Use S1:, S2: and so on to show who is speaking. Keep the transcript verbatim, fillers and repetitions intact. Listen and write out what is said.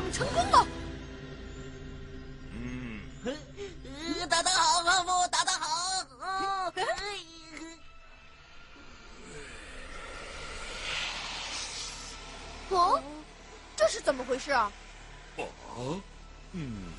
S1: 们成功了。
S2: 嗯，
S3: 打得好，胖夫，打得好。
S1: 哦，这是怎么回事啊？
S2: 哦，嗯。